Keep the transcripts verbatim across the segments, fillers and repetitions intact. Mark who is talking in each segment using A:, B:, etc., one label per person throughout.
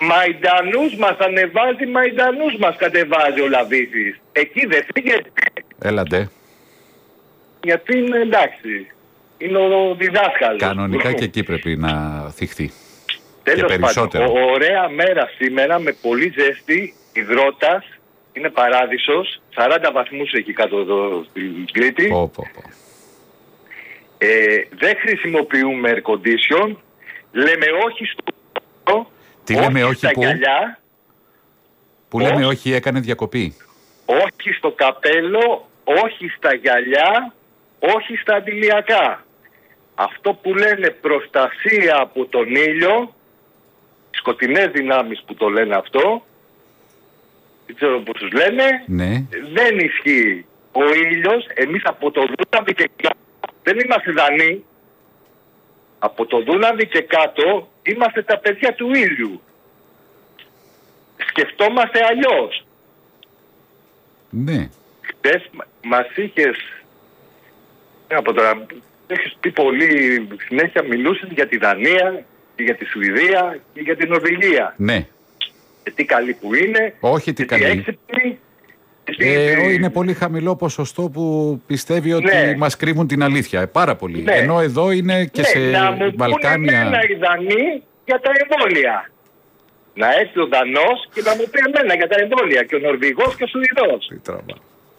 A: Μαϊντανούς μας ανεβάζει, Μαϊντανούς μας κατεβάζει ο Λαβίδης. Εκεί δεν φύγεται.
B: Έλατε.
A: Γιατί είναι εντάξει. Είναι ο διδάσκαλος.
B: Κανονικά και εκεί πρέπει να θυχθεί.
A: Τέλος
B: και περισσότερο.
A: Πάντων, ωραία μέρα σήμερα με πολύ ζέστη. Υδρότας. Είναι παράδεισος. σαράντα βαθμούς εκεί κάτω εδώ στην Κρήτη.
B: Πω, πω, πω.
A: Ε, δεν χρησιμοποιούμε air condition. Λέμε όχι στο...
B: Τι όχι λέμε όχι
A: στα
B: που...
A: γυαλιά.
B: Που όχι... λέμε όχι έκανε διακοπή.
A: Όχι στο καπέλο. Όχι στα γυαλιά. Όχι στα αντιλιακά. Αυτό που λένε προστασία από τον ήλιο, σκοτεινές δυνάμεις που το λένε αυτό, δεν ξέρω πώς τους λένε,
B: ναι.
A: Δεν ισχύει. Ο ήλιος, εμείς από το Δούναβι και κάτω, δεν είμαστε Δανείοι, από το Δούναβι και κάτω είμαστε τα παιδιά του ήλιου. Σκεφτόμαστε αλλιώς.
B: Ναι.
A: Χτες μας είχες, από τώρα, έχεις πει πολύ, συνέχεια μιλούσες για τη Δανία, και για τη Σουηδία και για την Νορβηγία.
B: Ναι.
A: Και τι καλή που είναι.
B: Όχι τι καλή.
A: Έξυπνη.
B: Ε, είναι πολύ χαμηλό ποσοστό που πιστεύει ότι
A: ναι.
B: μας κρύβουν την αλήθεια. Ε, πάρα πολύ.
A: Ναι.
B: Ενώ εδώ είναι και
A: ναι,
B: σε
A: να μου
B: Βαλκάνια.
A: Να μου πούνε οι Δανείοι για τα εμβόλια. Να έρθει ο Δανός και να μου πει εμένα για τα εμβόλια. Και ο Νορβηγός και ο Σουηδός.
B: Τι τραβά.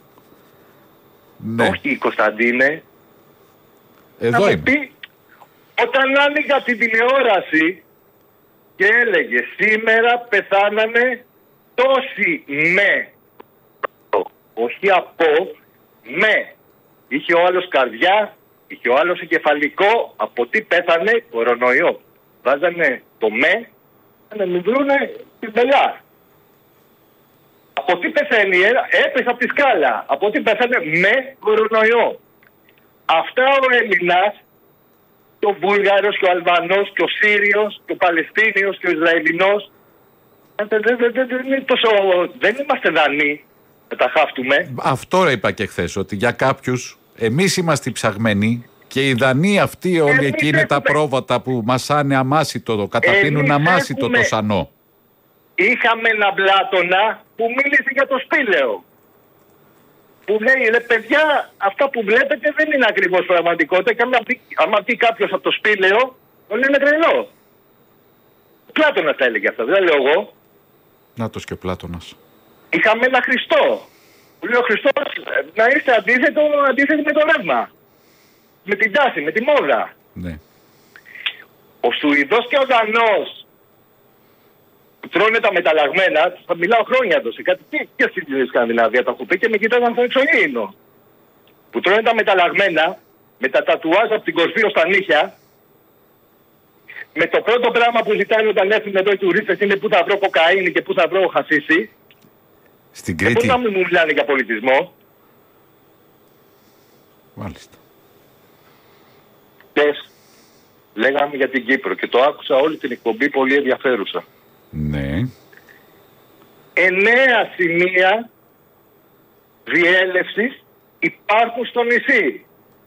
B: Ναι.
A: Όχι, Κωνσταντίνε.
B: Εδώ
A: να
B: είμαι.
A: μου πει, όταν άνοιγα την τηλεόραση και έλεγε σήμερα πεθάνανε τόσοι με, όχι από, με. Είχε ο άλλος καρδιά, είχε ο άλλος εγκεφαλικό, από τι πέθανε, κορονοϊό. Βάζανε το με, να μην βρούνε την πελιά. Από τι πεθαίνει, έπεσε από τη σκάλα. Από τι πεθάνε με κορονοϊό. Αυτά ο Έλληνας, και ο Βούλγαρος και ο Αλβανός και ο Σύριος και ο Παλαιστίνιος και ο Ισραηλινός, δεν, δεν, δεν, δεν, τόσο, δεν είμαστε Δανείοι να τα χάφτουμε.
B: Αυτό είπα και χθες, ότι για κάποιους εμείς είμαστε οι ψαγμένοι και οι Δανείοι αυτοί όλοι εμείς εκεί είναι έχουμε... τα πρόβατα που μασάνε αμάσιτο, καταπίνουν αμάσιτο έχουμε... το σανό.
A: Είχαμε έναν Πλάτωνα που μίλησε για το σπήλαιο. Που λέει, ρε παιδιά, αυτά που βλέπετε δεν είναι ακριβώς πραγματικότητα. Και άμα πει κάποιος από το σπήλαιο, το λένε τρελό. Ο Πλάτωνας τα έλεγε αυτά, δεν λέω εγώ.
B: Νάτος και ο Πλάτωνας.
A: Είχαμε ένα Χριστό. Που λέει ο Χριστός να είστε αντίθετο, αντίθετο με το ρεύμα. Με την τάση, με τη μόδα.
B: Ναι.
A: Ο Σουηδός και ο Δανός που τρώνε τα μεταλλαγμένα, θα μιλάω χρόνια του σε κάτι και στην Σκανδιναβία το έχω πει και με κοιτάζαν στο εξωγήινο. Που τρώνε τα μεταλλαγμένα, με τα τατουάζ από την κορφή ως τα νύχια, με το πρώτο πράγμα που ζητάνε όταν έρθουν εδώ οι τουρίστες είναι πού θα βρω κοκαίνη και πού θα βρω χασίσι.
B: Στην Κρήτη.
A: Και πού να μην μου μιλάνε για πολιτισμό.
B: Μάλιστα.
A: Τες, λέγαμε για την Κύπρο και το άκουσα όλη την εκπομπή πολύ ενδιαφέρουσα.
B: Ναι.
A: Εννέα σημεία διέλευσης υπάρχουν στο νησί.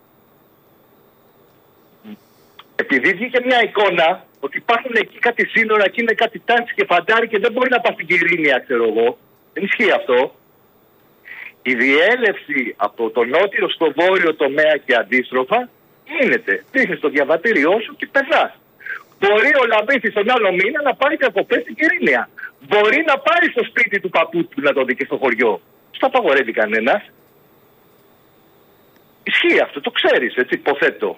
A: Επειδή βγήκε μια εικόνα ότι υπάρχουν εκεί κάτι σύνορα και είναι κάτι τάτσι και φαντάρι και δεν μπορεί να πάει στην Κυρίνια, ξέρω εγώ. Δεν ισχύει αυτό. Η διέλευση από το νότιο στο βόρειο τομέα και αντίστροφα γίνεται. Δείχνεις το διαβατήριό σου και περνάς. Μπορεί ο Λαμπήθης τον άλλο μήνα να πάει διακοπές στην Κυρίνια. Μπορεί να πάει στο σπίτι του παππού του να το δει και στο χωριό. Στο απαγορεύει κανένας. Ισχύει αυτό, το ξέρεις, έτσι, υποθέτω.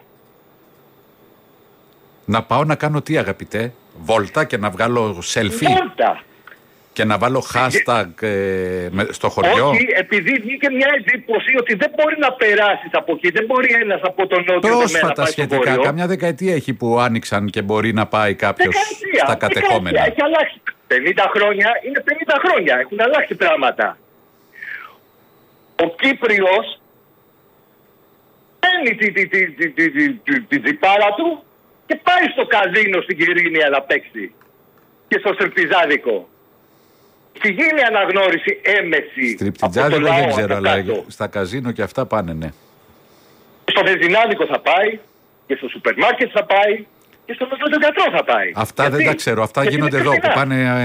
B: Να πάω να κάνω τι, αγαπητέ? Βόλτα και να βγάλω selfie?
A: Βόλτα.
B: Και να βάλω hashtag ε, στο χωριό?
A: Όχι, επειδή βγήκε μια εντύπωση ότι δεν μπορεί να περάσεις από εκεί. Δεν μπορεί ένας από τον νότιο τομέα να πάει
B: σχετικά,
A: στο βορείο.
B: καμιά δεκαετία έχει που άνοιξαν και μπορεί να πάει κάποιος
A: δεκαετία,
B: στα κατεχόμενα.
A: Δεκαετία, έχει αλλάξει. πενήντα χρόνια είναι πενήντα χρόνια. Έχουν αλλάξει πράγματα. Ο Κύπριος παίρνει την τζιπάρα του και πάει στο καζίνο στην Κυρίνια να παίξει. Και στο στριπτιζάδικο. Στη γίνει αναγνώριση έμεση.
B: Στριπτιζάδικο δεν ξέρω, αλλά στα καζίνο και αυτά πάνε, ναι.
A: Στο βενζινάδικο θα πάει, και στο σούπερ μάρκετ θα πάει, και στο νοσοκομείο θα πάει.
B: Αυτά
A: γιατί?
B: δεν τα ξέρω. Αυτά
A: γιατί
B: γίνονται εδώ που πάνε